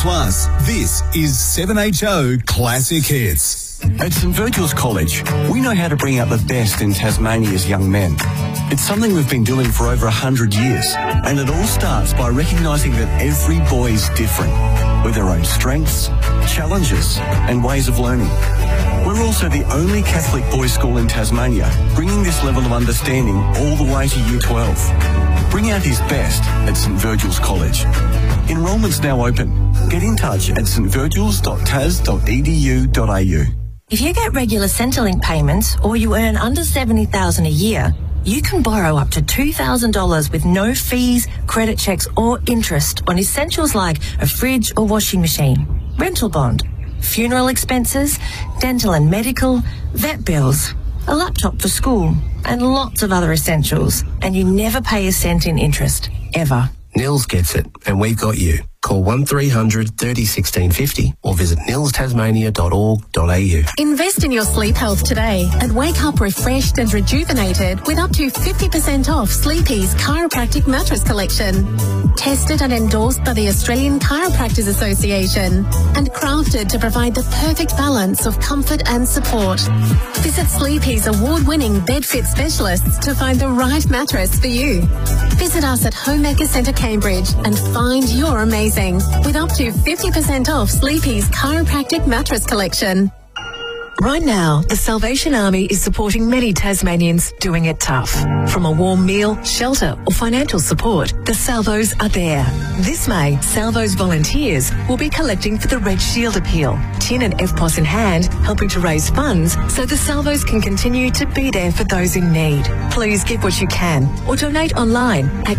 Plus, this is 7HO Classic Hits. At St Virgil's College, we know how to bring out the best in Tasmania's young men. It's something we've been doing for over 100 years, and it all starts by recognising that every boy is different, with their own strengths, challenges, and ways of learning. We're also the only Catholic boys' school in Tasmania, bringing this level of understanding all the way to Year 12. Bring out his best at St Virgil's College. Enrolment's now open. Get in touch at stvirgils.tas.edu.au. If you get regular Centrelink payments or you earn under $70,000 a year, you can borrow up to $2,000 with no fees, credit checks or interest on essentials like a fridge or washing machine, rental bond, funeral expenses, dental and medical, vet bills, a laptop for school and lots of other essentials. And you never pay a cent in interest, ever. Nils gets it, and we've got you. Call 1300 30 1650 or visit nilstasmania.org.au. Invest in your sleep health today and wake up refreshed and rejuvenated with up to 50% off Sleepy's Chiropractic Mattress Collection. Tested and endorsed by the Australian Chiropractors Association and crafted to provide the perfect balance of comfort and support. Visit Sleepy's award-winning BedFit specialists to find the right mattress for you. Visit us at Homemaker Centre Cambridge and find your amazing with up to 50% off Sleepy's Chiropractic Mattress Collection. Right now, the Salvation Army is supporting many Tasmanians doing it tough. From a warm meal, shelter or financial support, the Salvos are there. This May, Salvos volunteers will be collecting for the Red Shield Appeal, tin and FPOS in hand, helping to raise funds so the Salvos can continue to be there for those in need. Please give what you can or donate online at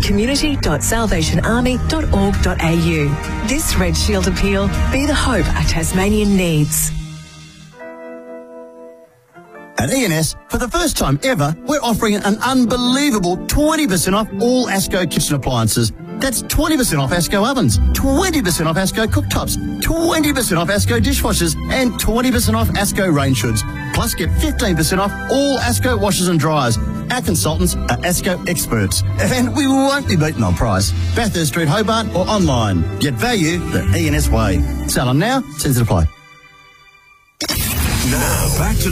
community.salvationarmy.org.au. This Red Shield Appeal, be the hope a Tasmanian needs. At E&S, for the first time ever, we're offering an unbelievable 20% off all ASCO kitchen appliances. That's 20% off ASCO ovens, 20% off ASCO cooktops, 20% off ASCO dishwashers, and 20% off ASCO range hoods. Plus, get 15% off all ASCO washers and dryers. Our consultants are ASCO experts, and we won't be beaten on price. Bathurst Street, Hobart, or online. Get value the E&S way. Sell them now, terms apply. Now, back to